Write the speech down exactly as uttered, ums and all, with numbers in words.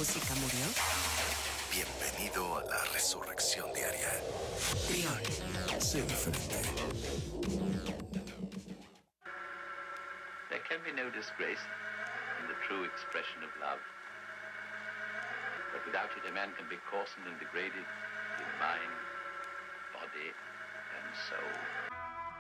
música murió? Bienvenido a la resurrección diaria. Trión. Sé diferente. There can be no disgrace in the true expression of love. But without it, a man can be coarsened and degraded in mind, body, and soul.